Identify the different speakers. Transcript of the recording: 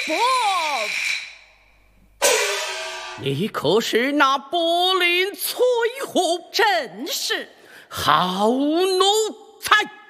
Speaker 1: 你可是那柏林崔护？
Speaker 2: 正是。
Speaker 1: 好奴才！